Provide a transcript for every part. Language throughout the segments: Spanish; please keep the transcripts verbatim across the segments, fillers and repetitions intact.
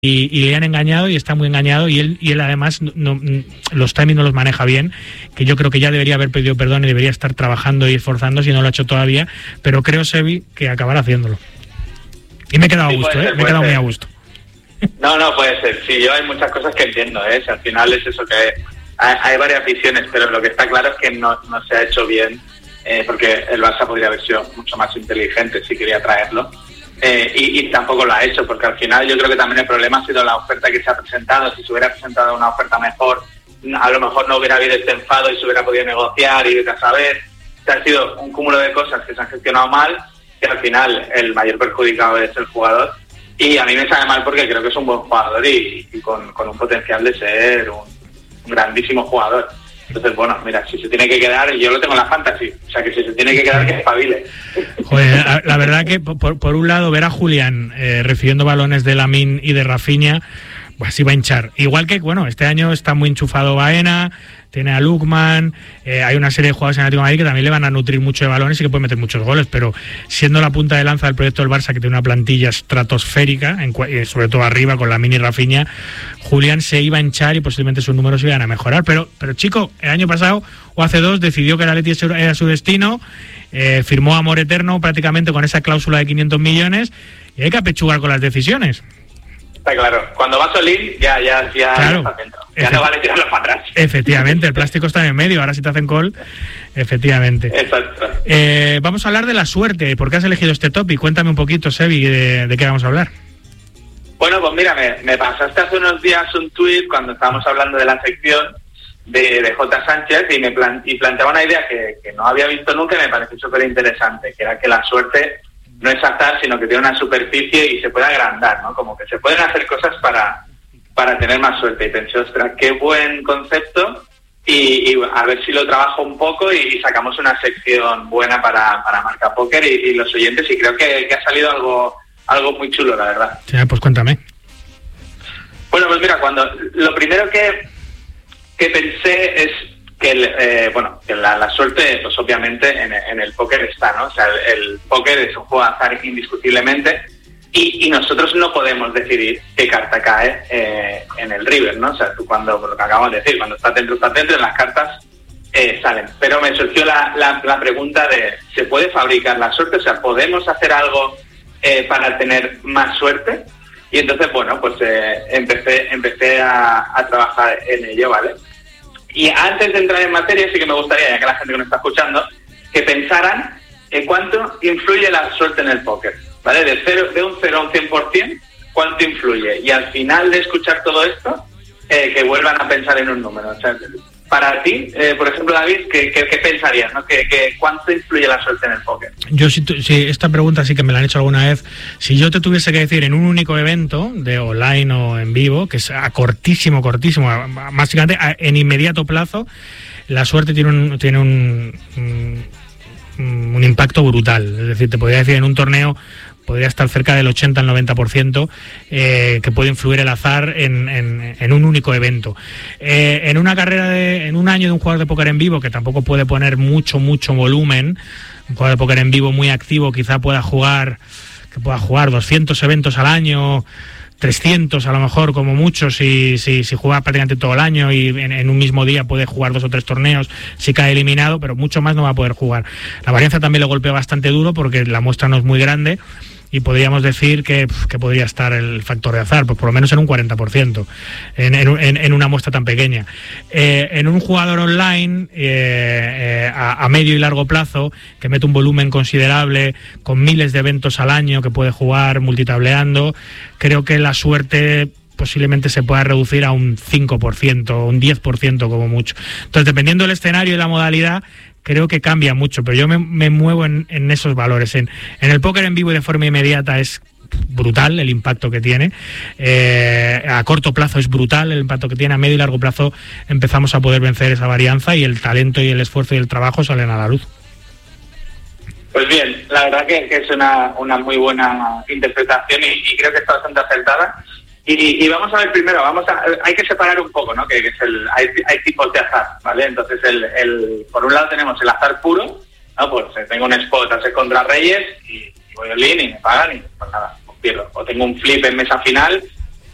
Y, y le han engañado y está muy engañado y él y él además no, no, los timings no los maneja bien, que yo creo que ya debería haber pedido perdón y debería estar trabajando y esforzándose y no lo ha hecho todavía, pero creo, Sebi, que acabará haciéndolo. Y me he quedado sí, a gusto, ser, ¿eh? Me he quedado ser. muy a gusto. No, no, puede ser. Sí, yo hay muchas cosas que entiendo, ¿eh? Si al final es eso que hay, hay varias visiones, pero lo que está claro es que no, no se ha hecho bien, eh, porque el Barça podría haber sido mucho más inteligente si quería traerlo. Eh, y, y tampoco lo ha hecho, porque al final yo creo que también el problema ha sido la oferta que se ha presentado. Si se hubiera presentado una oferta mejor, a lo mejor no hubiera habido este enfado y se hubiera podido negociar y a saber. Se ha sido un cúmulo de cosas que se han gestionado mal, que al final el mayor perjudicado es el jugador. Y a mí me sabe mal porque creo que es un buen jugador y, y con, con un potencial de ser un, un grandísimo jugador. Entonces, bueno, mira, si se tiene que quedar, yo lo tengo en la fantasy, o sea que si se tiene que quedar, que espabile. Joder, la, la verdad que por, por un lado ver a Julián eh, recibiendo balones de Lamine y de Rafinha, pues sí va a hinchar. Igual que, bueno, este año está muy enchufado Baena, tiene a Lookman, eh, hay una serie de jugadores en Atlético de Madrid que también le van a nutrir mucho de balones y que pueden meter muchos goles, pero siendo la punta de lanza del proyecto del Barça, que tiene una plantilla estratosférica, en, eh, sobre todo arriba con Lamine y Rafinha, Julián se iba a hinchar y posiblemente sus números se iban a mejorar, pero, pero chico, el año pasado o hace dos decidió que el Atleti era su destino, eh, firmó amor eterno prácticamente con esa cláusula de quinientos millones y hay que apechugar con las decisiones. Está claro, cuando vas Solín ya, ya, ya, claro, está dentro. Ya Efe- no vale tirarlo para atrás. Efectivamente, el plástico está en el medio, ahora si te hacen call, efectivamente. Exacto. Eh, vamos a hablar de la suerte. ¿Por qué has elegido este topic? Cuéntame un poquito, Sebi, de, de qué vamos a hablar. Bueno, pues mira, me, me pasaste hace unos días un tuit cuando estábamos hablando de la sección de, de J. Sánchez y me plan, y planteaba una idea que, que no había visto nunca y me pareció súper interesante, que era que la suerte no es azar, sino que tiene una superficie y se puede agrandar, ¿no? Como que se pueden hacer cosas para, para tener más suerte. Y pensé, ostras, qué buen concepto y, y a ver si lo trabajo un poco y, y sacamos una sección buena para, para Marca Póker y, y los oyentes y creo que, que ha salido algo, algo muy chulo, la verdad. Sí, pues cuéntame. Bueno, pues mira, cuando lo primero que, que pensé es que el, eh, bueno que la, la suerte pues obviamente en, en el póker está, ¿no? O sea, el, el póker es un juego de azar indiscutiblemente y, y nosotros no podemos decidir qué carta cae eh, en el river, ¿no? O sea, tú cuando, lo que acabamos de decir, cuando estás dentro, estás dentro, en las cartas eh, salen. Pero me surgió la, la, la pregunta de, ¿se puede fabricar la suerte? O sea, ¿podemos hacer algo eh, para tener más suerte? Y entonces, bueno, pues eh, empecé, empecé a, a trabajar en ello, ¿vale? Y antes de entrar en materia, sí que me gustaría, ya que la gente que nos está escuchando, que pensaran en cuánto influye la suerte en el póker, ¿vale? De, cero, de un cero a un cien por ciento, ¿cuánto influye? Y al final de escuchar todo esto, eh, que vuelvan a pensar en un número. O sea, para ti, eh, por ejemplo, David, ¿qué, qué, qué pensarías, ¿no? ¿Qué, qué, ¿Cuánto influye la suerte en el póker? Yo, si, tu, si esta pregunta sí que me la han hecho alguna vez, si yo te tuviese que decir en un único evento, de online o en vivo, que es a cortísimo, cortísimo, básicamente en inmediato plazo, la suerte tiene un, tiene un, un, un impacto brutal. Es decir, te podría decir en un torneo podría estar cerca del ochenta al noventa por ciento eh, que puede influir el azar en, en, en un único evento. Eh, en una carrera, de, en un año de un jugador de póker en vivo, que tampoco puede poner mucho, mucho volumen, un jugador de póker en vivo muy activo quizá pueda jugar, que pueda jugar doscientos eventos al año, trescientos a lo mejor como mucho si, si, si juega prácticamente todo el año y en, en un mismo día puede jugar dos o tres torneos si cae eliminado, pero mucho más no va a poder jugar. La varianza también le golpea bastante duro porque la muestra no es muy grande y podríamos decir que, que podría estar el factor de azar, pues por lo menos en un cuarenta por ciento en, en, en una muestra tan pequeña. Eh, en un jugador online eh, eh, a, a medio y largo plazo, que mete un volumen considerable, con miles de eventos al año, que puede jugar multitableando, creo que la suerte posiblemente se pueda reducir a un cinco por ciento, un diez por ciento como mucho. Entonces, dependiendo del escenario y la modalidad, creo que cambia mucho, pero yo me, me muevo en, en esos valores. En, en el póker en vivo y de forma inmediata es brutal el impacto que tiene. Eh, a corto plazo es brutal el impacto que tiene. A medio y largo plazo empezamos a poder vencer esa varianza y el talento y el esfuerzo y el trabajo salen a la luz. Pues bien, la verdad que, que es una, una muy buena interpretación y, y creo que está bastante acertada. Y, y vamos a ver primero, vamos a, hay que separar un poco, ¿no? Que, que es el, hay, hay tipos de azar, ¿vale? Entonces, el, el, por un lado tenemos el azar puro, ¿no? Pues tengo un spot a ser contra Reyes y, y voy all in y me pagan y pues nada, pues pierdo. O tengo un flip en mesa final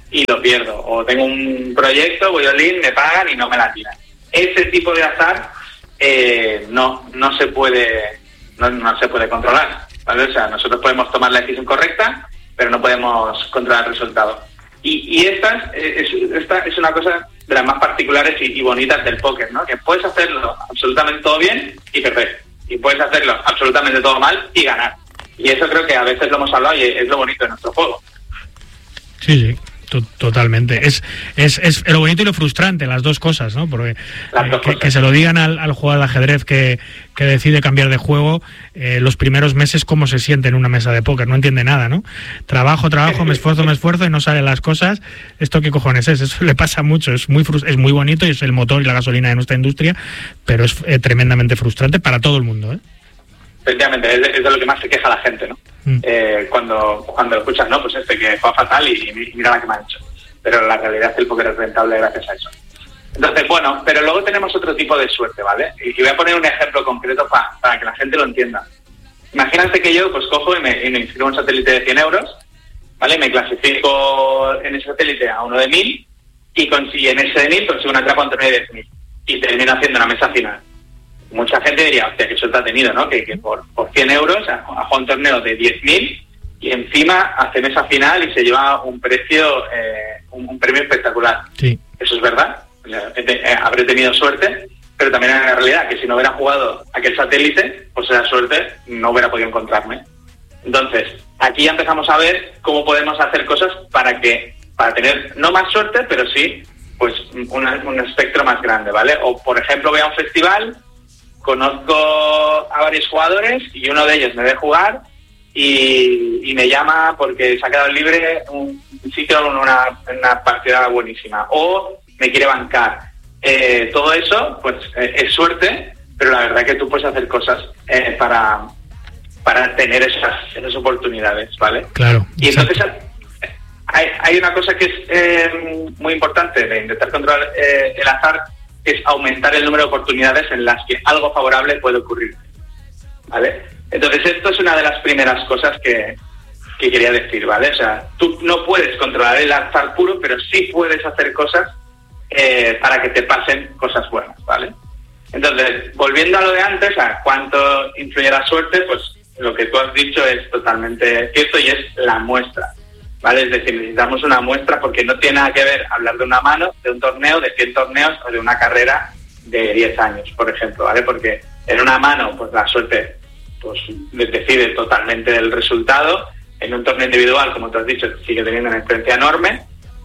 y lo pierdo. O tengo un proyecto, voy all in, me pagan y no me la tiran. Ese tipo de azar eh, no no se puede no, no se puede controlar, ¿vale? O sea, nosotros podemos tomar la decisión correcta, pero no podemos controlar el resultado. Y, y esta, es, esta es una cosa de las más particulares y, y bonitas del póker, ¿no? Que puedes hacerlo absolutamente todo bien y perder. Y puedes hacerlo absolutamente todo mal y ganar. Y eso creo que a veces lo hemos hablado y es lo bonito de nuestro juego. Sí, sí. Totalmente. Es, es es lo bonito y lo frustrante, las dos cosas, ¿no? Porque eh, que, que se lo digan al, al jugador de ajedrez que, que decide cambiar de juego, eh, los primeros meses cómo se siente en una mesa de póker, no entiende nada, ¿no? Trabajo, trabajo, me esfuerzo, me esfuerzo y no salen las cosas. ¿Esto qué cojones es? Eso le pasa mucho, es muy es muy bonito y es el motor y la gasolina de nuestra industria, pero es eh, tremendamente frustrante para todo el mundo, ¿eh? Efectivamente, es de, es de lo que más se queja la gente, ¿no? Mm. Eh, cuando cuando escuchas, no, pues este que juega fatal y, y mira la que me ha hecho. Pero la realidad es que el póker es rentable gracias a eso. Entonces, bueno, pero luego tenemos otro tipo de suerte, ¿vale? Y, y voy a poner un ejemplo concreto pa, para que la gente lo entienda. Imagínate que yo pues cojo y me, y me inscribo en un satélite de cien euros, ¿vale? Y me clasifico en ese satélite a uno de mil y, consigo, en ese de mil consigo una trapa a un torneo de diez mil y termino haciendo una mesa final. Mucha gente diría, hostia, qué suerte ha tenido, ¿no? Que, que por, por cien euros ha jugado un torneo de diez mil y encima hace mesa final y se lleva un precio, eh, un, un premio espectacular. Sí. Eso es verdad. O sea, eh, eh, habré tenido suerte, pero también es la realidad que si no hubiera jugado aquel satélite, pues esa suerte no hubiera podido encontrarme. Entonces, aquí ya empezamos a ver cómo podemos hacer cosas para que, para tener no más suerte, pero sí, pues una, un espectro más grande, ¿vale? O por ejemplo, voy a un festival, conozco a varios jugadores y uno de ellos me ve jugar y, y me llama porque se ha quedado libre un sitio en una, una partida buenísima o me quiere bancar. Eh, todo eso pues eh, es suerte, pero la verdad es que tú puedes hacer cosas eh, para, para tener esas, esas oportunidades, ¿vale? Claro. Y entonces hay, hay una cosa que es eh, muy importante de intentar controlar eh, el azar, es aumentar el número de oportunidades en las que algo favorable puede ocurrir, ¿vale? Entonces esto es una de las primeras cosas que, que quería decir, ¿vale? O sea, tú no puedes controlar el azar puro, pero sí puedes hacer cosas eh, para que te pasen cosas buenas, ¿vale? Entonces, volviendo a lo de antes, a cuánto influye la suerte, pues lo que tú has dicho es totalmente cierto y es la muestra, ¿vale? Es decir, necesitamos una muestra porque no tiene nada que ver hablar de una mano, de un torneo, de cien torneos o de una carrera de diez años, por ejemplo, ¿vale? Porque en una mano, pues la suerte pues decide totalmente del resultado. En un torneo individual, como tú has dicho, sigue teniendo una influencia enorme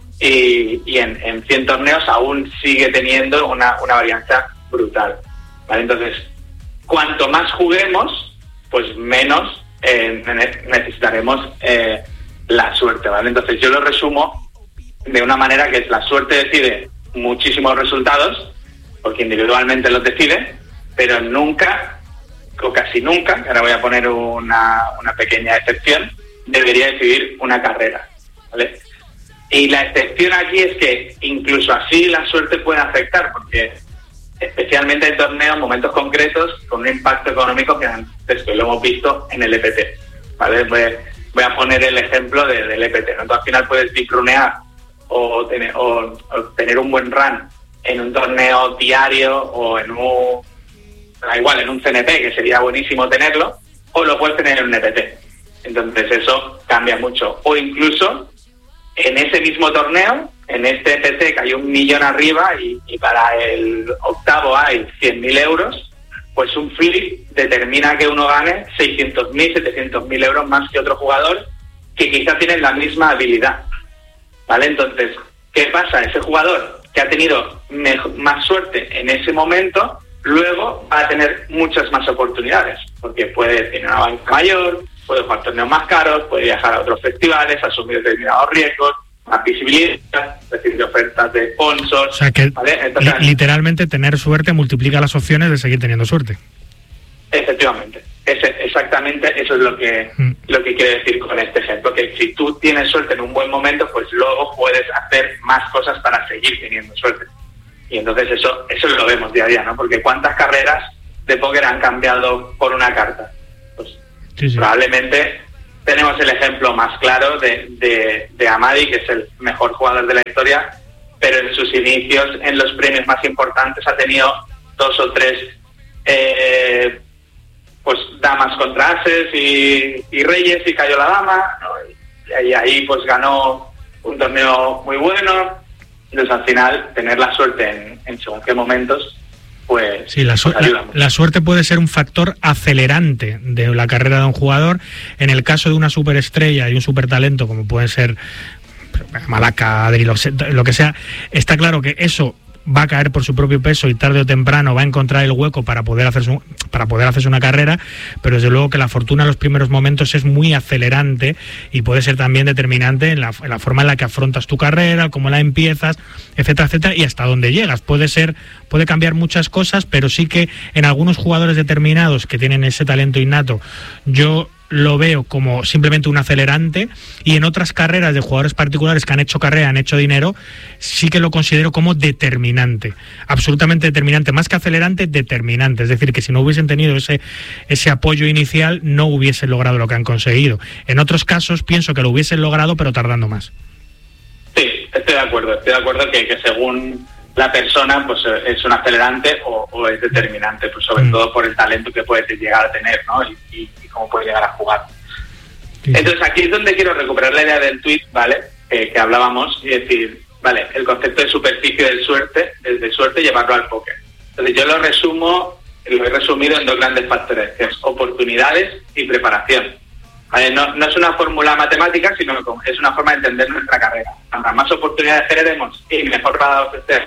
y, y en, en cien torneos aún sigue teniendo una, una varianza brutal, ¿vale? Entonces, cuanto más juguemos, pues menos eh, necesitaremos eh, la suerte, ¿vale? Entonces yo lo resumo de una manera que es la suerte decide muchísimos resultados, porque individualmente los decide, pero nunca, o casi nunca, ahora voy a poner una, una pequeña excepción, debería decidir una carrera, ¿vale? Y la excepción aquí es que incluso así la suerte puede afectar, porque especialmente en torneos, momentos concretos, con un impacto económico que antes lo hemos visto en el E P T, ¿vale? Pues, voy a poner el ejemplo de, del E P T, ¿no? Tú al final puedes bicrunear o tener, o, o tener un buen run en un torneo diario o en un, da igual, en un C N P, que sería buenísimo tenerlo, o lo puedes tener en un E P T. Entonces eso cambia mucho. O incluso en ese mismo torneo, en este E P T que hay un millón arriba y, y para el octavo hay cien mil euros, pues un flip determina que uno gane seiscientos mil, setecientos mil euros más que otro jugador que quizás tiene la misma habilidad, ¿vale? Entonces, ¿qué pasa? Ese jugador que ha tenido mejor, más suerte en ese momento, luego va a tener muchas más oportunidades, porque puede tener una banca mayor, puede jugar torneos más caros, puede viajar a otros festivales, asumir determinados riesgos, más visibilidad, recibir ofertas de sponsors. O sea que ¿vale? Entonces, li- literalmente tener suerte multiplica las opciones de seguir teniendo suerte. Efectivamente, Ese, exactamente eso es lo que mm. lo que quiero decir con este ejemplo, que si tú tienes suerte en un buen momento, pues luego puedes hacer más cosas para seguir teniendo suerte. Y entonces eso eso lo vemos día a día, ¿no? Porque ¿cuántas carreras de póker han cambiado por una carta? Pues sí, sí. Probablemente tenemos el ejemplo más claro de, de, de Amadi, que es el mejor jugador de la historia, pero en sus inicios, en los premios más importantes, ha tenido dos o tres eh, pues damas contra ases y, y reyes, y cayó la dama, ¿no? Y, y ahí pues ganó un torneo muy bueno. Entonces al final tener la suerte en, en según qué momentos, pues, sí, la, su- pues ayuda la, mucho. la suerte puede ser un factor acelerante de la carrera de un jugador. En el caso de una superestrella y un supertalento como pueden ser Malaca, Adri, lo, lo que sea, está claro que eso va a caer por su propio peso y tarde o temprano va a encontrar el hueco para poder hacerse un, para poder hacerse una carrera, pero desde luego que la fortuna en los primeros momentos es muy acelerante y puede ser también determinante en la, en la forma en la que afrontas tu carrera, cómo la empiezas, etcétera, etcétera, y hasta dónde llegas. Puede ser, puede cambiar muchas cosas, pero sí que en algunos jugadores determinados que tienen ese talento innato, yo lo veo como simplemente un acelerante, y en otras carreras de jugadores particulares que han hecho carrera, han hecho dinero, sí que lo considero como determinante, absolutamente determinante, más que acelerante, determinante. Es decir, que si no hubiesen tenido ese, ese apoyo inicial, no hubiesen logrado lo que han conseguido. En otros casos pienso que lo hubiesen logrado, pero tardando más. Sí, estoy de acuerdo, estoy de acuerdo que, que según la persona pues es un acelerante o, o es determinante, pues sobre mm. todo por el talento que puedes llegar a tener, ¿no? Y, y, y cómo puedes llegar a jugar. Sí. Entonces aquí es donde quiero recuperar la idea del tweet, ¿vale? Eh, que hablábamos, y decir, vale, el concepto de superficie de suerte, desde suerte llevarlo al póker. Entonces yo lo resumo, lo he resumido en dos grandes factores, que es oportunidades y preparación. ¿Vale? No, no es una fórmula matemática, sino que es una forma de entender nuestra carrera. Cuantas más oportunidades generemos y mejor para ofrecer,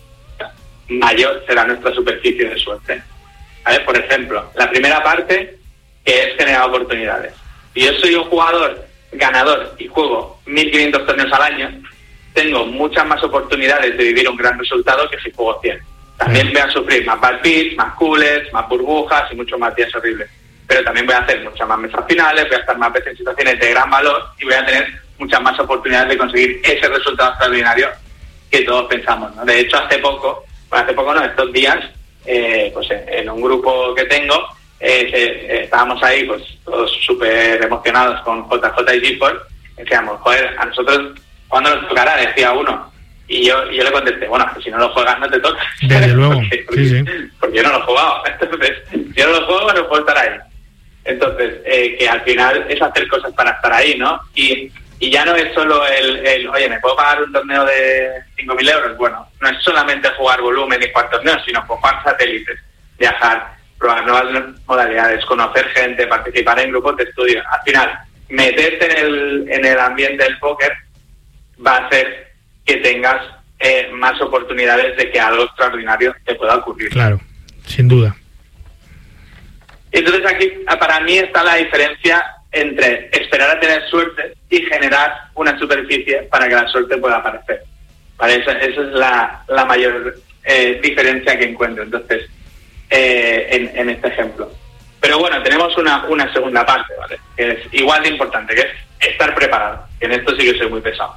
mayor será nuestra superficie de suerte. ¿Vale? Por ejemplo, la primera parte, que es generar oportunidades. Si yo soy un jugador ganador y juego mil quinientos torneos al año, tengo muchas más oportunidades de vivir un gran resultado que si juego cien. También voy a sufrir más bad beats, más coolers, más burbujas y muchos más días horribles. Pero también voy a hacer muchas más mesas finales, voy a estar más veces en situaciones de gran valor y voy a tener muchas más oportunidades de conseguir ese resultado extraordinario que todos pensamos, ¿no? De hecho, hace poco, bueno, hace poco no, estos días, eh, pues en, en un grupo que tengo, eh, eh, estábamos ahí pues todos súper emocionados con J J y GeForce, decíamos, joder, a nosotros, ¿cuándo nos tocará? Decía uno. Y yo, y yo le contesté, bueno, si no lo juegas no te toca. Desde luego, porque, porque, sí, sí. porque yo no lo he jugado. Entonces, si yo no lo juego, no puedo estar ahí. Entonces, eh, que al final es hacer cosas para estar ahí, ¿no? Y, y ya no es solo el, el, oye, ¿me puedo pagar un torneo de cinco mil euros? Bueno, no es solamente jugar volumen y jugar torneos, sino jugar satélites, viajar, probar nuevas modalidades, conocer gente, participar en grupos de estudio. Al final, meterte en el, en el ambiente del póker va a hacer que tengas eh, más oportunidades de que algo extraordinario te pueda ocurrir. Claro, sin duda. Entonces aquí para mí está la diferencia entre esperar a tener suerte y generar una superficie para que la suerte pueda aparecer. ¿Vale? Esa, esa es la, la mayor eh, diferencia que encuentro entonces eh, en, en este ejemplo. Pero bueno, tenemos una, una segunda parte, ¿vale? Que es igual de importante, que es estar preparado. En esto sí que soy muy pesado.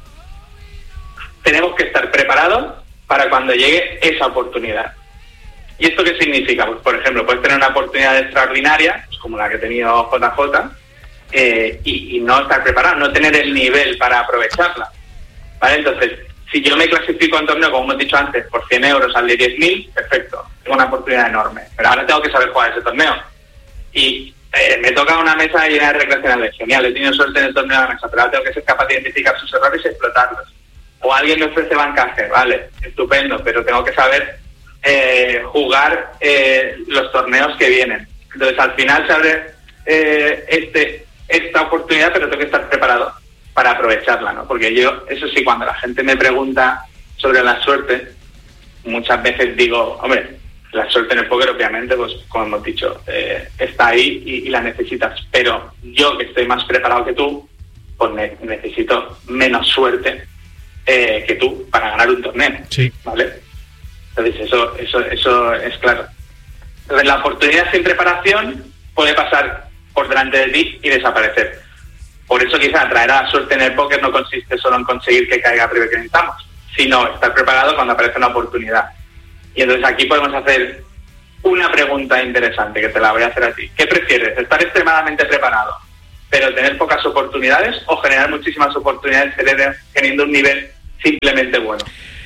Tenemos que estar preparados para cuando llegue esa oportunidad. ¿Y esto qué significa? Pues, por ejemplo, puedes tener una oportunidad extraordinaria, pues como la que ha tenido J J, eh, y, y no estar preparado, no tener el nivel para aprovecharla. ¿Vale? Entonces, si yo me clasifico en torneo, como hemos dicho antes, por cien euros al de diez mil, perfecto, tengo una oportunidad enorme. Pero ahora tengo que saber jugar ese torneo. Y eh, me toca una mesa llena de recreacionales. Genial, he tenido suerte en el torneo de la mesa, pero ahora tengo que ser capaz de identificar sus errores y explotarlos. O alguien me ofrece bancaje, vale, estupendo, pero tengo que saber eh, jugar eh, los torneos que vienen. Entonces al final se abre eh, este, esta oportunidad, pero tengo que estar preparado para aprovecharla, ¿no? Porque yo, eso sí, cuando la gente me pregunta sobre la suerte, muchas veces digo, hombre, la suerte en el póker obviamente, pues como hemos dicho, eh, está ahí y, y la necesitas, pero yo que estoy más preparado que tú, pues ne- necesito menos suerte Eh, que tú para ganar un torneo, sí. ¿Vale? Entonces eso, eso, eso es claro. Entonces la oportunidad sin preparación puede pasar por delante de ti y desaparecer. Por eso quizá traer a la suerte en el póker no consiste solo en conseguir que caiga a primer que necesitamos, sino estar preparado cuando aparece una oportunidad. Y entonces aquí podemos hacer una pregunta interesante que te la voy a hacer a ti. ¿Qué prefieres? ¿Estar extremadamente preparado pero tener pocas oportunidades o generar muchísimas oportunidades teniendo un nivel simplemente bueno.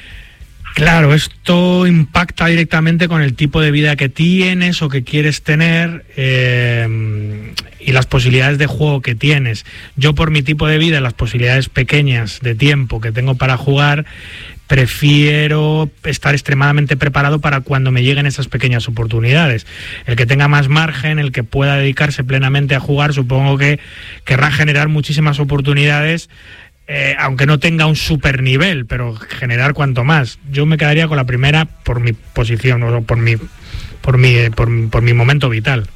Claro, esto impacta directamente con el tipo de vida que tienes o que quieres tener eh, y las posibilidades de juego que tienes. Yo, por mi tipo de vida, las posibilidades pequeñas de tiempo que tengo para jugar, prefiero estar extremadamente preparado para cuando me lleguen esas pequeñas oportunidades. El que tenga más margen, el que pueda dedicarse plenamente a jugar, supongo que querrá generar muchísimas oportunidades, eh, aunque no tenga un super nivel, pero generar cuanto más. Yo me quedaría con la primera por mi posición, o por mi, por mi, por, por mi momento vital.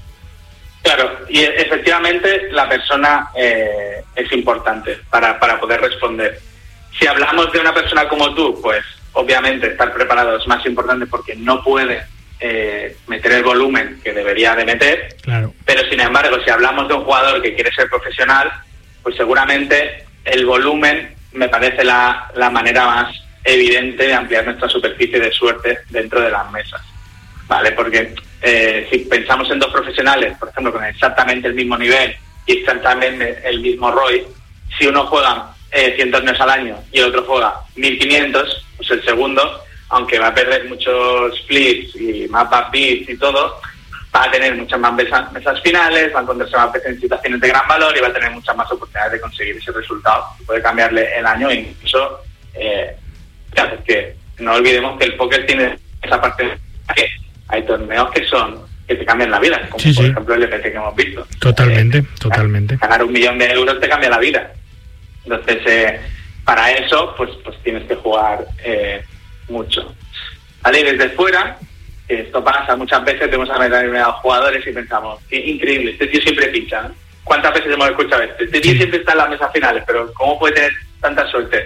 Claro, y efectivamente la persona eh, es importante para, para poder responder. Si hablamos de una persona como tú, pues obviamente estar preparado es más importante porque no puede eh, meter el volumen que debería de meter. Claro. Pero sin embargo, si hablamos de un jugador que quiere ser profesional, pues seguramente el volumen me parece la, la manera más evidente de ampliar nuestra superficie de suerte dentro de las mesas. ¿Vale? Porque eh, si pensamos en dos profesionales, por ejemplo, con exactamente el mismo nivel y exactamente el mismo R O I, si uno juega Eh, cien torneos al año y el otro juega mil quinientos, pues el segundo, aunque va a perder muchos splits y más back beats y todo, va a tener muchas más mesas, mesas finales, va a encontrarse más veces en situaciones de gran valor y va a tener muchas más oportunidades de conseguir ese resultado. Puede cambiarle el año e incluso eh, claro, es que no olvidemos que el póker tiene esa parte de que hay torneos que son que te cambian la vida, como sí, por sí. ejemplo el L P T que hemos visto. Totalmente, eh, totalmente. Ganar un millón de euros te cambia la vida. Entonces, eh, para eso, pues pues tienes que jugar eh, mucho. ¿Vale? Y desde fuera, esto pasa muchas veces, vemos a determinados jugadores y pensamos, qué increíble, este tío siempre pincha, ¿no? ¿Cuántas veces hemos escuchado esto? Este tío siempre está en las mesas finales, pero ¿cómo puede tener tanta suerte?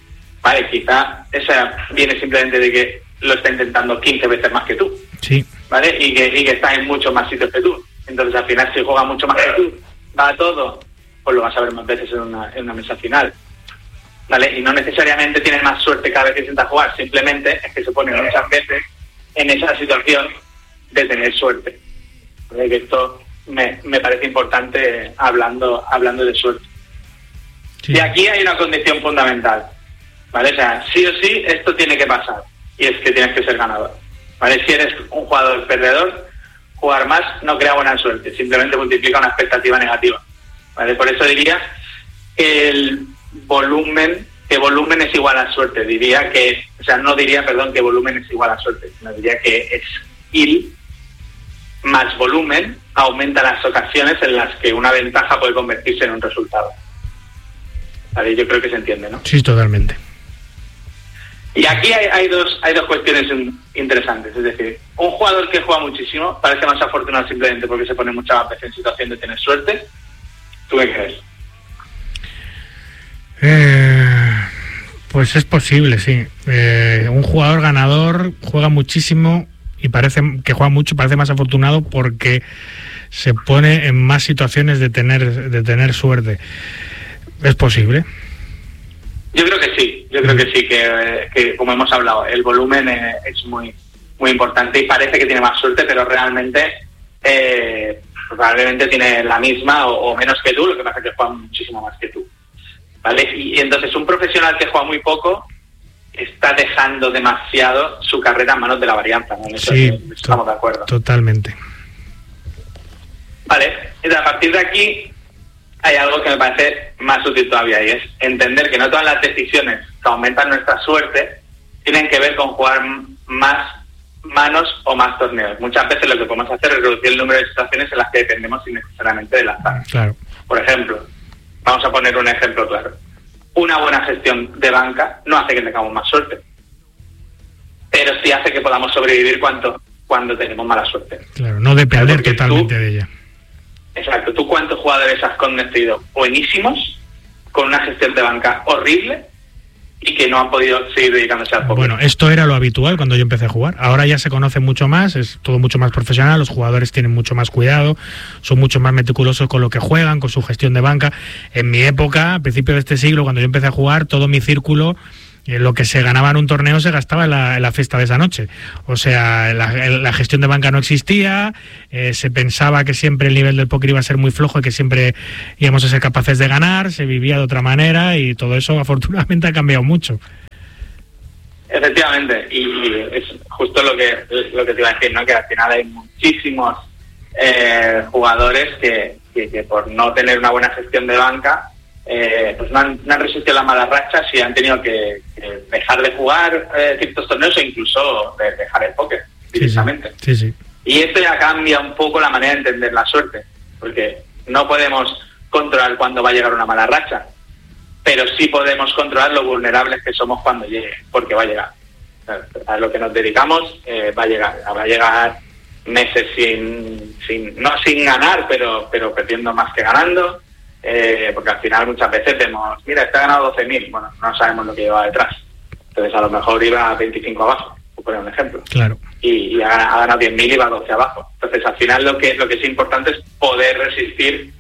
Vale, quizá esa viene simplemente de que lo está intentando quince veces más que tú. Sí. ¿Vale? Y que, y que está en muchos más sitios que tú. Entonces, al final, si juega mucho más que tú, va a todo, pues lo vas a ver más veces en una, en una mesa final, ¿vale? Y no necesariamente tiene más suerte cada vez que intenta jugar, simplemente es que se pone muchas veces en esa situación de tener suerte. ¿Vale? Que esto me, me parece importante hablando, hablando de suerte. Sí. Y aquí hay una condición fundamental, ¿vale? O sea, sí o sí esto tiene que pasar, y es que tienes que ser ganador, ¿vale? Si eres un jugador perdedor, jugar más no crea buena suerte, simplemente multiplica una expectativa negativa. ¿Vale? Por eso diría que el volumen, que volumen es igual a suerte. Diría que, o sea, no diría, perdón, que volumen es igual a suerte, sino diría que skill más volumen aumenta las ocasiones en las que una ventaja puede convertirse en un resultado. ¿Vale? Yo creo que se entiende, ¿no? Sí, totalmente. Y aquí hay, hay dos hay dos cuestiones interesantes. Es decir, un jugador que juega muchísimo parece más afortunado simplemente porque se pone muchas veces en situación de tener suerte. ¿Tú qué crees? Eh, pues es posible, sí. Eh, un jugador ganador juega muchísimo y parece que juega mucho, parece más afortunado porque se pone en más situaciones de tener de tener suerte. ¿Es posible? Yo creo que sí, yo creo que sí, que, que como hemos hablado, el volumen eh, es muy muy importante y parece que tiene más suerte, pero realmente eh, probablemente tiene la misma o, o menos que tú, lo que pasa es que juega muchísimo más que tú, ¿vale? Y, y entonces un profesional que juega muy poco está dejando demasiado su carrera en manos de la varianza, ¿no? En eso sí, estamos to- de acuerdo. Totalmente. Vale, y a partir de aquí hay algo que me parece más útil todavía, y es entender que no todas las decisiones que aumentan nuestra suerte tienen que ver con jugar más manos o más torneos. Muchas veces lo que podemos hacer es reducir el número de situaciones en las que dependemos innecesariamente del azar. Claro. Por ejemplo, vamos a poner un ejemplo claro. Una buena gestión de banca no hace que tengamos más suerte, pero sí hace que podamos sobrevivir cuando, cuando tenemos mala suerte. Claro, no depender Porque totalmente tú, de ella. Exacto. ¿Tú cuántos jugadores has conocido buenísimos con una gestión de banca horrible y que no han podido seguir dedicándose al póker? Bueno, esto era lo habitual cuando yo empecé a jugar. Ahora ya se conoce mucho más, es todo mucho más profesional, los jugadores tienen mucho más cuidado, son mucho más meticulosos con lo que juegan, con su gestión de banca. En mi época, a principios de este siglo, cuando yo empecé a jugar, todo mi círculo lo que se ganaba en un torneo se gastaba en la, en la fiesta de esa noche. O sea, la, la gestión de banca no existía, eh, se pensaba que siempre el nivel del póker iba a ser muy flojo y que siempre íbamos a ser capaces de ganar, se vivía de otra manera y todo eso afortunadamente ha cambiado mucho. Efectivamente, y es justo lo que lo que te iba a decir, ¿no? Que al final hay muchísimos eh, jugadores que, que, que por no tener una buena gestión de banca eh, pues no han, no han resistido las malas rachas y han tenido que, que dejar de jugar eh, ciertos torneos o incluso de dejar el póker directamente. Sí, sí. Sí, sí. Y esto ya cambia un poco la manera de entender la suerte, porque no podemos controlar cuándo va a llegar una mala racha, pero sí podemos controlar lo vulnerables que somos cuando llegue, porque va a llegar. A lo que nos dedicamos eh, va a llegar, va a llegar meses sin, sin no sin ganar, pero pero perdiendo más que ganando, eh, porque al final muchas veces vemos, mira, este ha ganado doce mil, bueno, no sabemos lo que lleva detrás, entonces a lo mejor iba a veinticinco abajo, por poner un ejemplo, claro, y, y ha, ha ganado diez mil y va a doce abajo, entonces al final lo que lo que es importante es poder resistir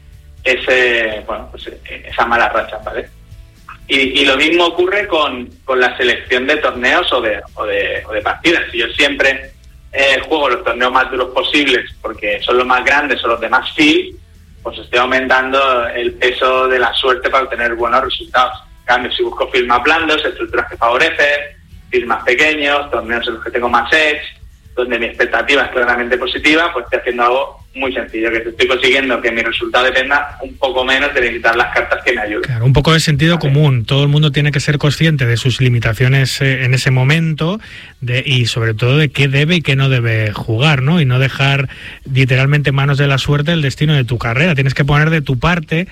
ese bueno pues esa mala racha, ¿vale? Y, y lo mismo ocurre con, con la selección de torneos o de, o de, o de partidas. Yo siempre eh, juego los torneos más duros posibles porque son los más grandes, son los de más feel, pues estoy aumentando el peso de la suerte para obtener buenos resultados. En cambio, si busco fields más blandos, estructuras que favorecen, fields más pequeños, torneos en los que tengo más edge, donde mi expectativa es claramente positiva, pues estoy haciendo algo muy sencillo, que estoy consiguiendo que mi resultado dependa un poco menos de necesitar las cartas que me ayuden. Claro, un poco de sentido ¿vale? común. Todo el mundo tiene que ser consciente de sus limitaciones eh, en ese momento de, y sobre todo de qué debe y qué no debe jugar, ¿no? Y no dejar literalmente en manos de la suerte el destino de tu carrera. Tienes que poner de tu parte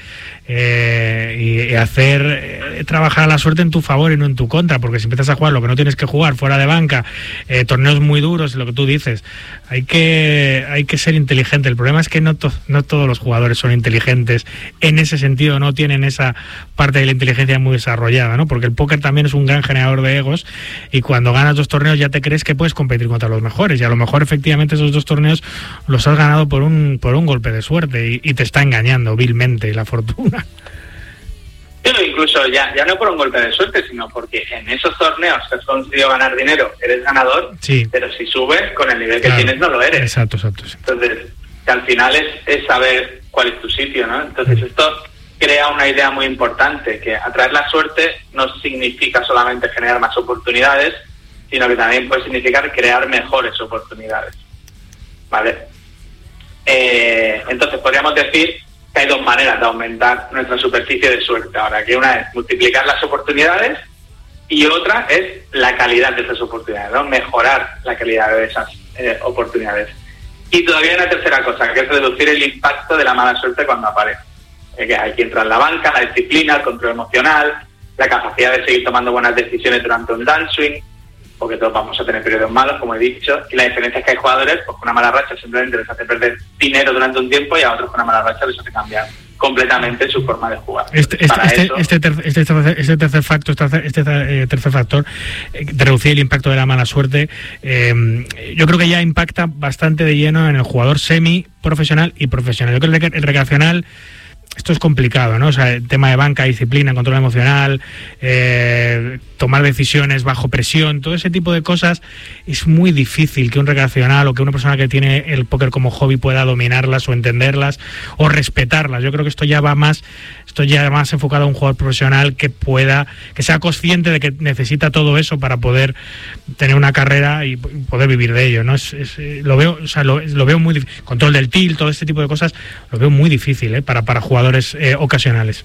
eh, y, y hacer eh, trabajar a la suerte en tu favor y no en tu contra, porque si empiezas a jugar lo que no tienes que jugar fuera de banca, eh, torneos muy duros, lo que tú dices, hay que, hay que ser inteligente. El problema es que no, to- no todos los jugadores son inteligentes en ese sentido, no tienen esa parte de la inteligencia muy desarrollada, ¿no? Porque el póker también es un gran generador de egos y cuando ganas dos torneos ya te crees que puedes competir contra los mejores y a lo mejor efectivamente esos dos torneos los has ganado por un por un golpe de suerte y, y te está engañando vilmente la fortuna. Pero incluso ya, ya no por un golpe de suerte, sino porque en esos torneos que has conseguido ganar dinero, eres ganador, sí. Pero si subes, con el nivel claro. que tienes no lo eres. Exacto, exacto. Sí. Entonces, que al final es, es saber cuál es tu sitio, ¿no? Entonces esto crea una idea muy importante, que atraer la suerte no significa solamente generar más oportunidades, sino que también puede significar crear mejores oportunidades, ¿vale? Eh, entonces podríamos decir que hay dos maneras de aumentar nuestra superficie de suerte ahora, que una es multiplicar las oportunidades y otra es la calidad de esas oportunidades, ¿no? Mejorar la calidad de esas eh, oportunidades. Y todavía hay una tercera cosa, que es reducir el impacto de la mala suerte cuando aparece. Eh, que hay que entrar en la banca, la disciplina, el control emocional, la capacidad de seguir tomando buenas decisiones durante un downswing, porque todos vamos a tener periodos malos, como he dicho, y la diferencia es que hay jugadores pues, con una mala racha simplemente les hace perder dinero durante un tiempo y a otros con una mala racha les hace cambiar completamente su forma de jugar. Este, este, este, eso, este, ter, este, tercer, este tercer factor, este, este eh, tercer factor eh, de reducir el impacto de la mala suerte, eh, yo creo que ya impacta bastante de lleno en el jugador semi profesional y profesional. Yo creo que el recreacional esto es complicado, ¿no? O sea, el tema de banca, disciplina, control emocional, eh, tomar decisiones bajo presión, todo ese tipo de cosas es muy difícil que un recreacional o que una persona que tiene el póker como hobby pueda dominarlas o entenderlas o respetarlas. Yo creo que esto ya va más, esto ya más enfocado a un jugador profesional que pueda, que sea consciente de que necesita todo eso para poder tener una carrera y poder vivir de ello, ¿no? Es, es, lo veo, o sea, lo, lo veo muy difícil. Control del tilt, todo este tipo de cosas, lo veo muy difícil, ¿eh? para, para jugadores eh, ocasionales.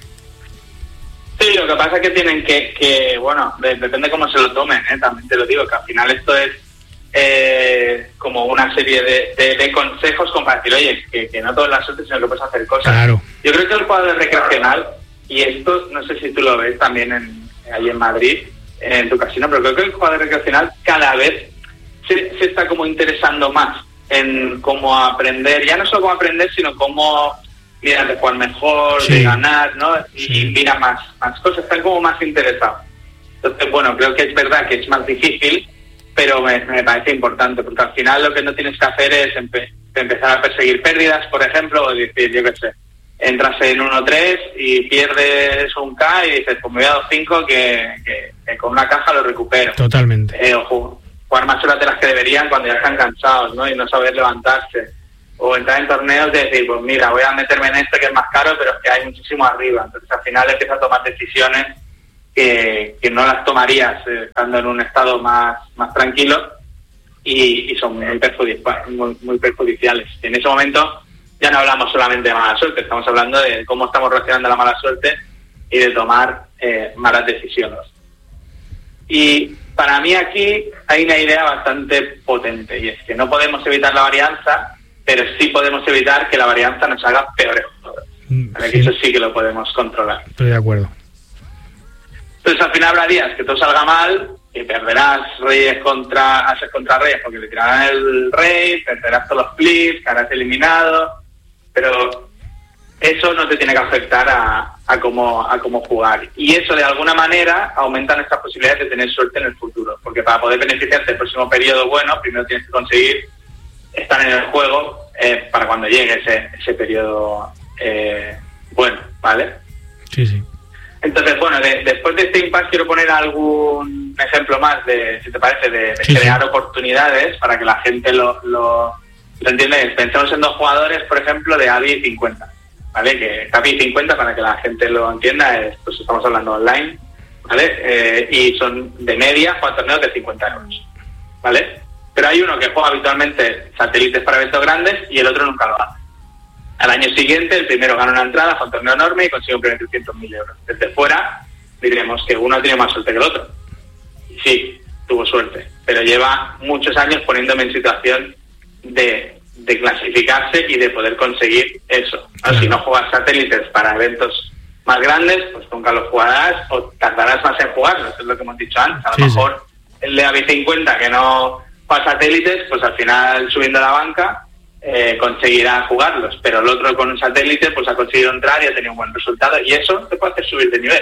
Sí, lo que pasa es que tienen que, que bueno, de, depende cómo se lo tomen, ¿eh? También te lo digo, que al final esto es eh, como una serie de, de, de consejos como para decir, oye, que, que no todo es la suerte, sino que puedes hacer cosas. Claro. Yo creo que el jugador recreacional, y esto no sé si tú lo ves también en, ahí en Madrid, en tu casino, pero creo que el jugador recreacional cada vez se, se está como interesando más en cómo aprender, ya no solo cómo aprender, sino cómo mirar de jugar mejor, sí. de ganar, ¿no? Y, sí. y mira más, más cosas, están como más interesados. Entonces, bueno, creo que es verdad que es más difícil, pero me, me parece importante, porque al final lo que no tienes que hacer es empe- empezar a perseguir pérdidas, por ejemplo, o decir, yo qué sé, entras en uno tres y pierdes un K y dices, pues me voy a dos cinco que, que, que con una caja lo recupero. Totalmente. Eh, o jugar más horas de las que deberían cuando ya están cansados, ¿no? Y no saber levantarse. O entrar en torneos de decir, pues mira, voy a meterme en este que es más caro, pero es que hay muchísimo arriba. Entonces al final empiezas a tomar decisiones que, que no las tomarías eh, estando en un estado más, más tranquilo y, y son muy, perjudici- muy, muy perjudiciales. Y en ese momento ya no hablamos solamente de mala suerte, estamos hablando de cómo estamos reaccionando a la mala suerte y de tomar eh, malas decisiones. Y para mí aquí hay una idea bastante potente, y es que no podemos evitar la varianza, pero sí podemos evitar que la varianza nos haga peores jugadores. Sí. Eso sí que lo podemos controlar. Estoy de acuerdo. Entonces al final habrá días que todo salga mal, que perderás reyes contra ases contra reyes porque le tirarán el rey, perderás todos los flips, quedarás eliminado, pero eso no te tiene que afectar a, a cómo a cómo jugar. Y eso de alguna manera aumenta nuestras posibilidades de tener suerte en el futuro, porque para poder beneficiarte del próximo periodo bueno, primero tienes que conseguir estar en el juego eh, para cuando llegue ese, ese periodo eh, bueno, ¿vale? Sí, sí. Entonces, bueno, de, después de este impasse quiero poner algún ejemplo más, de, si te parece, de, de sí, crear sí. oportunidades para que la gente lo, lo, lo entienda. Pensamos en dos jugadores, por ejemplo, de A B I cincuenta, ¿vale? Que A B I cincuenta, para que la gente lo entienda, es, pues estamos hablando online, ¿vale? Eh, y son de media, juegan torneos de cincuenta euros, ¿vale? Pero hay uno que juega habitualmente satélites para eventos grandes y el otro nunca lo hace. Al año siguiente, el primero gana una entrada, fue un torneo enorme y consigue un premio de trescientos mil euros. Desde fuera, diremos que uno tiene más suerte que el otro. Y sí, tuvo suerte, pero lleva muchos años poniéndome en situación de, de clasificarse y de poder conseguir eso. Claro. Si no juegas satélites para eventos más grandes, pues nunca los jugarás o tardarás más en jugarlos, es lo que hemos dicho antes. A lo sí, mejor sí. El de A B I cincuenta, que no juega satélites, pues al final, subiendo a la banca, Eh, conseguirá jugarlos, pero el otro con un satélite pues ha conseguido entrar y ha tenido un buen resultado, y eso te puede hacer subir de nivel,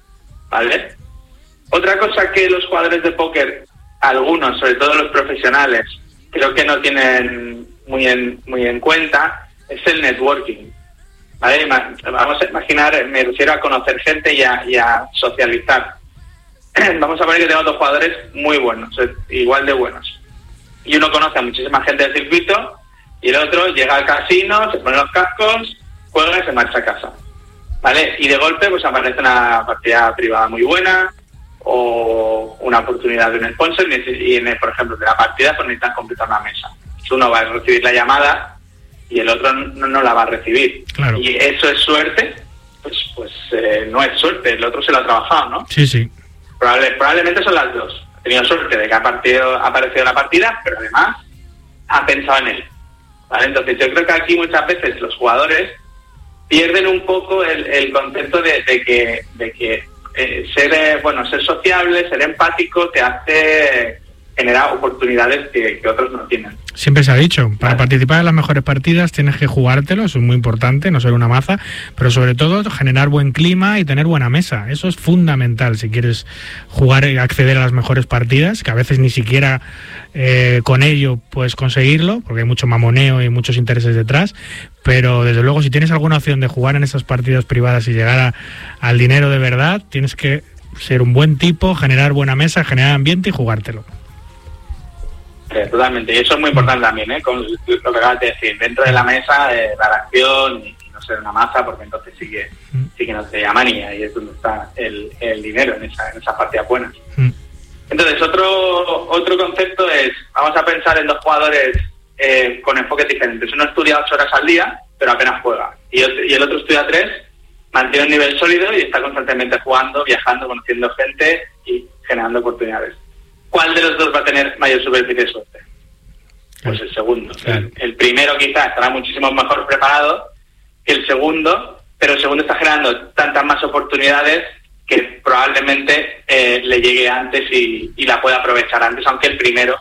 ¿vale? Otra cosa que los jugadores de póker, algunos, sobre todo los profesionales, creo que no tienen muy en, muy en cuenta, es el networking, ¿vale? Vamos a imaginar, me refiero a conocer gente y a, y a socializar. Vamos a poner que tengo dos jugadores muy buenos, igual de buenos, y uno conoce a muchísima gente del circuito, y el otro llega al casino, se pone los cascos, juega y se marcha a casa, ¿vale? Y de golpe pues aparece una partida privada muy buena o una oportunidad de un sponsor, y en el, por ejemplo, de la partida pues necesitan completar una mesa. Uno va a recibir la llamada y el otro no, no la va a recibir. Claro. Y eso es suerte, pues pues eh, no es suerte, el otro se lo ha trabajado, ¿no? Sí, sí. Probable, probablemente son las dos. Ha tenido suerte de que ha, partido, ha aparecido la partida, pero además ha pensado en él. ¿Vale? Entonces yo creo que aquí muchas veces los jugadores pierden un poco el, el concepto de, de que de que eh, ser eh, bueno ser sociable, ser empático te hace generar oportunidades que, que otros no tienen. Siempre se ha dicho, para ¿vale? participar en las mejores partidas tienes que jugártelo, eso es muy importante, no ser una maza, pero sobre todo generar buen clima y tener buena mesa, eso es fundamental si quieres jugar y acceder a las mejores partidas, que a veces ni siquiera eh, con ello puedes conseguirlo, porque hay mucho mamoneo y muchos intereses detrás, pero desde luego si tienes alguna opción de jugar en esas partidas privadas y llegar a, al dinero de verdad, tienes que ser un buen tipo, generar buena mesa, generar ambiente y jugártelo. Eh, totalmente, y eso es muy importante también, ¿eh? Con lo que acabas de decir, dentro de la mesa, eh, la acción y, y no ser una maza, porque entonces sí que sí que no te llaman y ahí es donde está el, el dinero, en, esa, en esas partidas buenas. Mm. Entonces, otro otro concepto es, vamos a pensar en dos jugadores eh, con enfoques diferentes. Uno estudia ocho horas al día, pero apenas juega, y, y el otro estudia tres, mantiene un nivel sólido y está constantemente jugando, viajando, conociendo gente y generando oportunidades. ¿Cuál de los dos va a tener mayor superficie de suerte? Pues el segundo. Claro. El, el primero quizás estará muchísimo mejor preparado que el segundo, pero el segundo está generando tantas más oportunidades que probablemente eh, le llegue antes y, y la pueda aprovechar antes, aunque el primero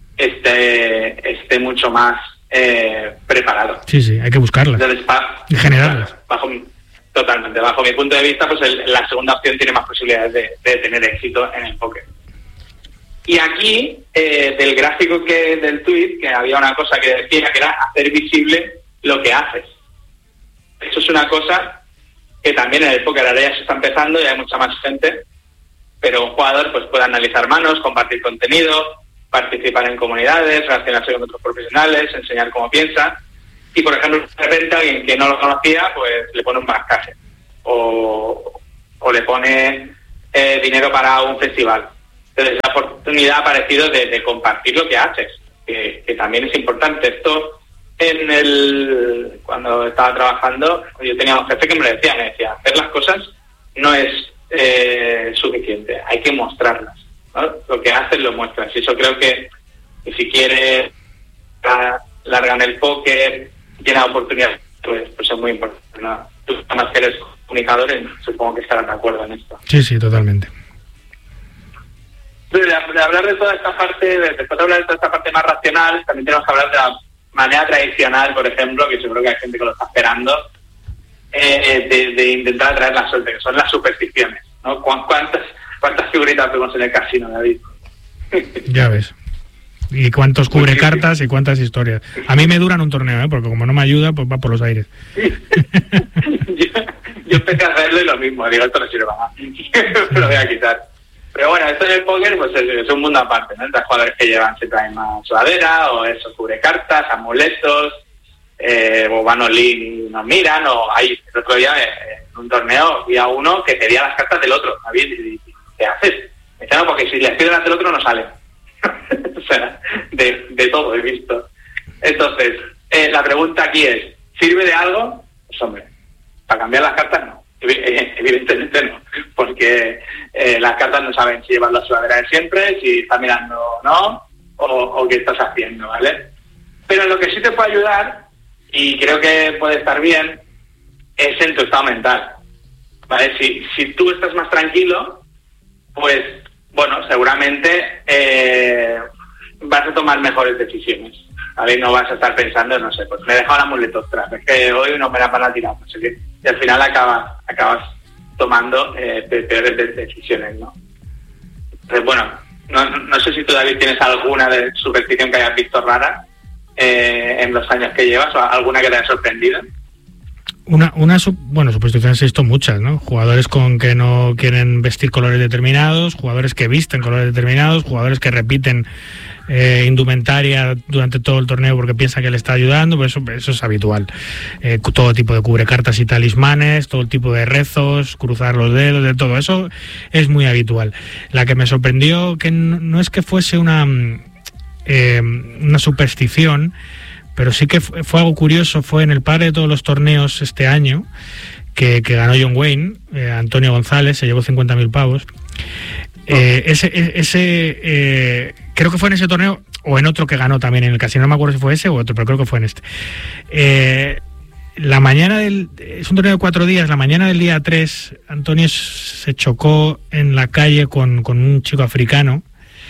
esté, esté mucho más eh, preparado. Sí, sí, hay que buscarlas. Entonces, pa, y generarlas. Bajo, totalmente. Bajo mi punto de vista, pues el, la segunda opción tiene más posibilidades de, de tener éxito en el póker. Y aquí, eh, del gráfico que del tweet, que había una cosa que decía que era hacer visible lo que haces. Eso es una cosa que también en el póker ahora ya se está empezando y hay mucha más gente, pero un jugador pues puede analizar manos, compartir contenido, participar en comunidades, relacionarse con otros profesionales, enseñar cómo piensa, y por ejemplo de repente alguien que no lo conocía pues le pone un marcaje o, o le pone eh, dinero para un festival. Entonces la oportunidad ha aparecido de, de compartir lo que haces, que, que también es importante. Esto en el cuando estaba trabajando yo tenía un jefe que me lo decía, me decía, hacer las cosas no es eh, suficiente, hay que mostrarlas, ¿no? Lo que haces lo muestras, y eso creo que, que si quieres largar en el póker, llena de oportunidades, pues, pues es muy importante, ¿no? Tú además que eres comunicador, supongo que estarás de acuerdo en esto. Sí, sí, totalmente. De, de hablar de toda esta parte, de, después de hablar de toda esta parte más racional, también tenemos que hablar de la manera tradicional, por ejemplo, que seguro que hay gente que lo está esperando, eh, de, de intentar atraer la suerte, que son las supersticiones, ¿no? ¿Cuántas, cuántas figuritas vemos en el casino, David? Ya ves. Y cuántos cubre cartas y cuántas historias. A mí me duran un torneo, ¿eh? Porque como no me ayuda, pues va por los aires. yo, yo empecé a hacerlo y lo mismo, digo, esto no sirve para más. Me lo voy a quitar. Pero bueno, esto en el póker pues es, es un mundo aparte, ¿no? Hay jugadores que llevan siempre la misma sudadera, o eso, cubre cartas, amuletos, eh, o van all-in y nos miran, o hay el otro día eh, en un torneo había uno que pedía las cartas del otro, David, y, y ¿qué haces? Me dice, no, porque si les pido las del otro no salen. O sea, de, de todo he visto. Entonces, eh, la pregunta aquí es, ¿sirve de algo? Pues hombre, para cambiar las cartas no. Evidentemente no, porque eh, las cartas no saben si llevas la sudadera de siempre, si estás mirando o no, o, o qué estás haciendo, ¿vale? Pero lo que sí te puede ayudar, y creo que puede estar bien, es en tu estado mental, ¿vale? Si, si tú estás más tranquilo, pues, bueno, seguramente eh, vas a tomar mejores decisiones, ¿vale? No vas a estar pensando, no sé, pues me he dejado el amuleto atrás, es que hoy no me la van a tirar, no sé qué. Y al final acabas, acabas tomando eh, peores decisiones, ¿no? Entonces, bueno, no, no sé si tú, David, tienes alguna de superstición que hayas visto rara eh, en los años que llevas, o alguna que te haya sorprendido. Una, una bueno, supersticiones he visto muchas, ¿no? Jugadores con que no quieren vestir colores determinados, jugadores que visten colores determinados, jugadores que repiten eh, indumentaria durante todo el torneo porque piensa que le está ayudando, pues eso, eso es habitual. Eh, todo tipo de cubrecartas y talismanes, todo tipo de rezos, cruzar los dedos, de todo eso es muy habitual. La que me sorprendió, que no, no es que fuese una, eh, una superstición, pero sí que fue, fue algo curioso, fue en el padre de todos los torneos este año, que, que ganó John Wayne, eh, Antonio González, se llevó cincuenta mil pavos. Eh, ese, ese eh, creo que fue en ese torneo, o en otro que ganó también en el casino, no me acuerdo si fue ese o otro, pero creo que fue en este. Eh, la mañana del, es un torneo de cuatro días, la mañana del día tres, Antonio se chocó en la calle con, con un chico africano.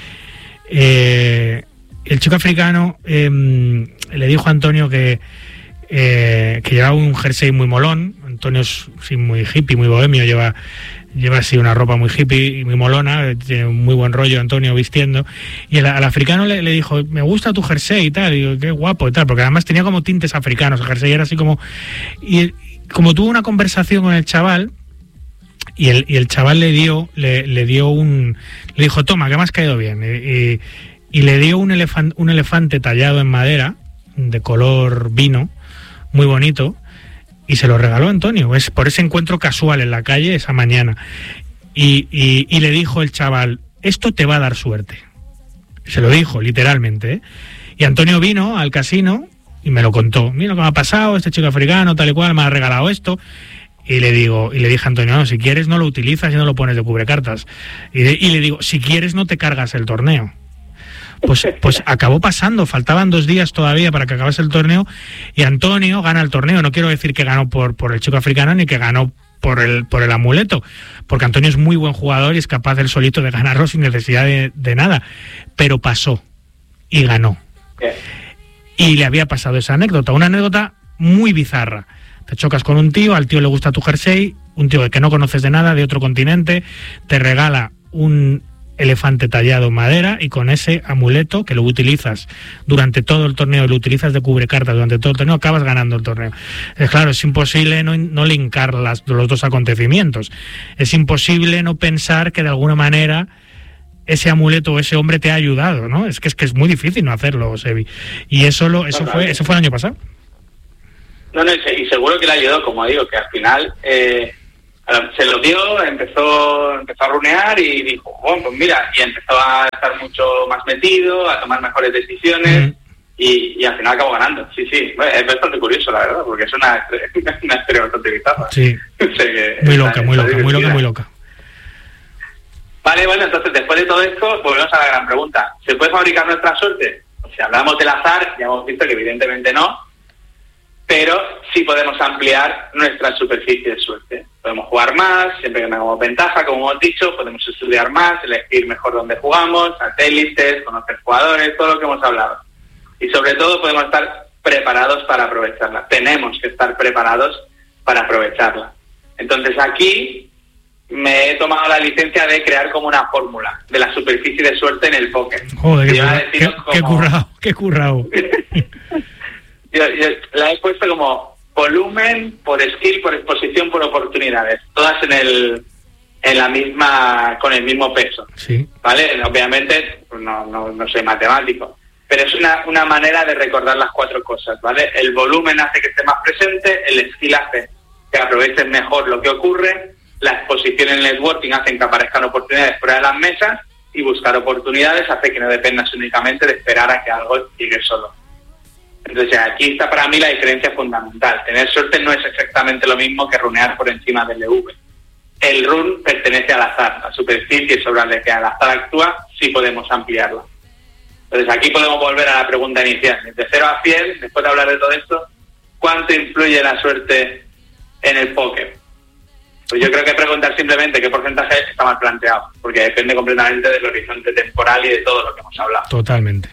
Eh, el chico africano eh, le dijo a Antonio que, eh, que llevaba un jersey muy molón. Antonio es sí, muy hippie, muy bohemio, lleva, lleva así una ropa muy hippie y muy molona, tiene un muy buen rollo Antonio vistiendo. Y el, al africano le, le dijo, me gusta tu jersey y tal, y digo, qué guapo y tal, porque además tenía como tintes africanos, el jersey era así como... Y como tuvo una conversación con el chaval, y el, y el chaval le dio, le, le dio un... Le dijo, toma, que me has caído bien. Y, y le dio un, elefant, un elefante tallado en madera, de color vino, muy bonito, y se lo regaló a Antonio, es por ese encuentro casual en la calle esa mañana. Y, y, y le dijo el chaval, esto te va a dar suerte. Se lo dijo, literalmente, ¿eh? Y Antonio vino al casino y me lo contó. Mira lo que me ha pasado, este chico africano, tal y cual, me ha regalado esto. Y le digo, y le dije a Antonio, no, si quieres no lo utilizas y no lo pones de cubrecartas. Y, de, y le digo, si quieres no te cargas el torneo. Pues, pues acabó pasando, faltaban dos días todavía para que acabase el torneo y Antonio gana el torneo. No quiero decir que ganó por, por el chico africano ni que ganó por el, por el amuleto, porque Antonio es muy buen jugador y es capaz él solito de ganarlo sin necesidad de, de nada, pero pasó y ganó. Y le había pasado esa anécdota, una anécdota muy bizarra. Te chocas con un tío, al tío le gusta tu jersey, un tío que no conoces de nada, de otro continente, te regala un elefante tallado en madera y con ese amuleto que lo utilizas durante todo el torneo, lo utilizas de cubrecartas durante todo el torneo, acabas ganando el torneo. Es claro, es imposible no, no linkar las, los dos acontecimientos. Es imposible no pensar que de alguna manera ese amuleto o ese hombre te ha ayudado, ¿no? Es que es que es muy difícil no hacerlo, Sebi. Y eso lo, eso fue, eso fue el año pasado. No, no, y seguro que le ayudó, como digo, que al final eh, se lo dio, empezó, empezó a runear y dijo, oh, pues mira, y empezó a estar mucho más metido, a tomar mejores decisiones. Mm. Y, y al final acabó ganando. Sí, sí, bueno, es bastante curioso, la verdad, porque es una, una historia bastante bizarra. Sí, o sea que muy loca, está, muy loca, muy loca, muy loca. Vale, bueno, entonces después de todo esto, volvemos a la gran pregunta. ¿Se puede fabricar nuestra suerte? Si hablamos del azar, ya hemos visto que evidentemente no, pero sí podemos ampliar nuestra superficie de suerte. Podemos jugar más, siempre que tengamos ventaja, como hemos dicho, podemos estudiar más, elegir mejor dónde jugamos, satélites, conocer jugadores, todo lo que hemos hablado. Y sobre todo podemos estar preparados para aprovecharla. Tenemos que estar preparados para aprovecharla. Entonces aquí me he tomado la licencia de crear como una fórmula de la superficie de suerte en el póker. Joder, qué, qué, como... qué currao, qué currao. yo, yo la he puesto como volumen por skill, por exposición, por oportunidades. Todas en el en la misma, con el mismo peso. Sí. ¿Vale? Obviamente no, no, no soy matemático, pero es una, una manera de recordar las cuatro cosas, ¿vale? El volumen hace que esté más presente, el skill hace que aproveches mejor lo que ocurre, la exposición en el networking hace que aparezcan oportunidades fuera de las mesas y buscar oportunidades hace que no dependas únicamente de esperar a que algo llegue solo. Entonces aquí está para mí la diferencia fundamental. Tener suerte no es exactamente lo mismo que runear por encima del E V. El run pertenece al azar, la superficie sobre la que el azar actúa sí podemos ampliarla. Entonces aquí podemos volver a la pregunta inicial. De cero a cien, después de hablar de todo esto, ¿cuánto influye la suerte en el póker? Pues yo creo que preguntar simplemente qué porcentaje está mal planteado, porque depende completamente del horizonte temporal y de todo lo que hemos hablado. Totalmente.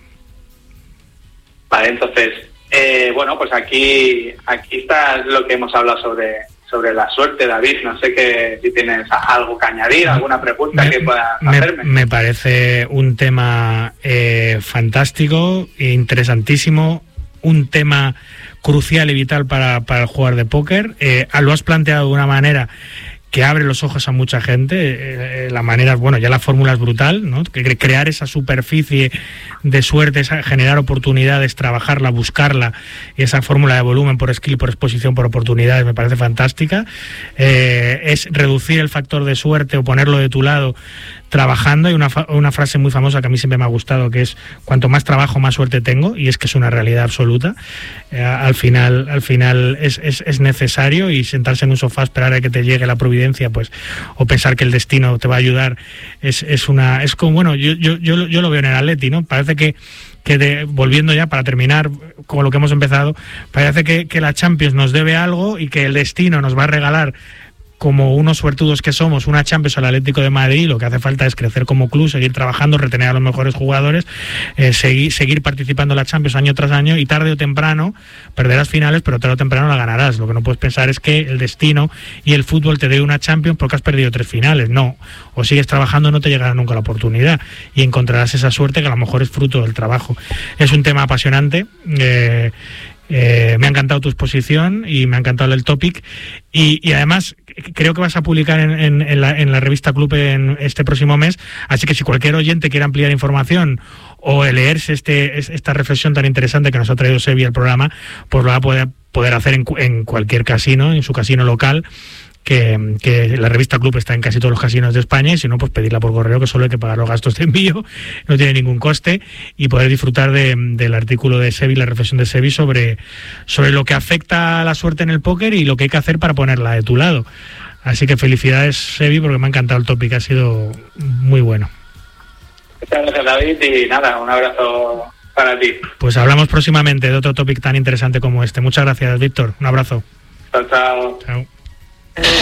Vale, entonces, eh, bueno, pues aquí aquí está lo que hemos hablado sobre, sobre la suerte, David. No sé que, si tienes algo que añadir, alguna pregunta me, que puedas hacerme. Me parece un tema eh, fantástico e interesantísimo, un tema crucial y vital para, para el jugador de póker. Eh, lo has planteado de una manera que abre los ojos a mucha gente. Eh, la manera, bueno, ya la fórmula es brutal, ¿no? Que crear esa superficie de suerte, esa, generar oportunidades, trabajarla, buscarla, y esa fórmula de volumen por skill, por exposición, por oportunidades, me parece fantástica. Eh, es reducir el factor de suerte o ponerlo de tu lado trabajando. Hay una, una frase muy famosa que a mí siempre me ha gustado, que es: cuanto más trabajo, más suerte tengo, y es que es una realidad absoluta. Eh, al final, al final es, es, es necesario, y sentarse en un sofá, esperar a que te llegue la providencia, pues, o pensar que el destino te va a ayudar, es, es una, es como, bueno, yo, yo, yo, yo lo veo en el Atleti, ¿no? Parece que que de, volviendo ya para terminar con lo que hemos empezado, parece que, que la Champions nos debe algo y que el destino nos va a regalar, como unos suertudos que somos, una Champions al Atlético de Madrid. Lo que hace falta es crecer como club, seguir trabajando, retener a los mejores jugadores, eh, seguir, seguir participando en la Champions año tras año, y tarde o temprano perderás finales, pero tarde o temprano la ganarás. Lo que no puedes pensar es que el destino y el fútbol te dé una Champions porque has perdido tres finales. No, o sigues trabajando, no te llegará nunca la oportunidad y encontrarás esa suerte que a lo mejor es fruto del trabajo. Es un tema apasionante. eh, Eh, me ha encantado tu exposición y me ha encantado el topic, y, y además creo que vas a publicar en, en, en, la, en la revista Club en este próximo mes, así que si cualquier oyente quiere ampliar información o leerse este, esta reflexión tan interesante que nos ha traído Sebi al programa, pues lo va a poder, poder hacer en, en cualquier casino, en su casino local, Que, que la revista Club está en casi todos los casinos de España, y si no, pues pedirla por correo, que solo hay que pagar los gastos de envío, no tiene ningún coste, y poder disfrutar de, del artículo de Sebi, la reflexión de Sebi sobre, sobre lo que afecta a la suerte en el póker y lo que hay que hacer para ponerla de tu lado. Así que felicidades, Sebi, porque me ha encantado el tópico, ha sido muy bueno. Muchas gracias, David, y nada, un abrazo para ti. Pues hablamos próximamente de otro tópico tan interesante como este. Muchas gracias, Víctor, un abrazo. Chao, chao. Chao.